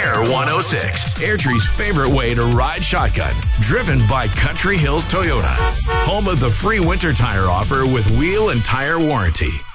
Air 106, Airtree's favorite way to ride shotgun. Driven by Country Hills Toyota, home of the free winter tire offer with wheel and tire warranty.